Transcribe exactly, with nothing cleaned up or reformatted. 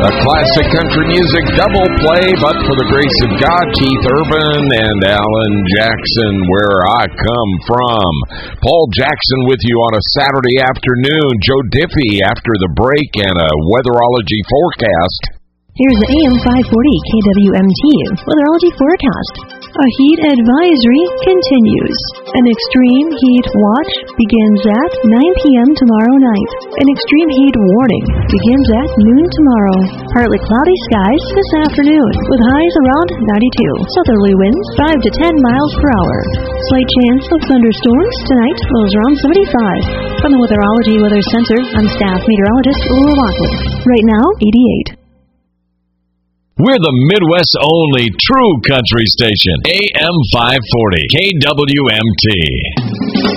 A classic country music double play, but for the grace of God, Keith Urban and Alan Jackson, Where I Come From. Paul Jackson with you on a Saturday afternoon. Joe Diffie after the break and a weatherology forecast. Here's the A M five forty K W M T weatherology forecast. A heat advisory continues. An extreme heat watch begins at nine p.m. tomorrow night. An extreme heat warning begins at noon tomorrow. Partly cloudy skies this afternoon with highs around ninety-two. Southerly winds five to ten miles per hour. Slight chance of thunderstorms tonight, lows around seventy-five. From the Weatherology Weather Center, I'm staff meteorologist Laura Lockley. Right now, eighty-eight. We're the Midwest's only true country station, A M five forty, K W M T.